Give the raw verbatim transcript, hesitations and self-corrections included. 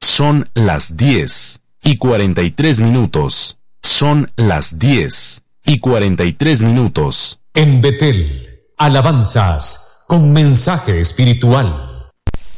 Son las diez y cuarenta y tres minutos. Son las diez y cuarenta y tres minutos. En Betel, alabanzas con mensaje espiritual.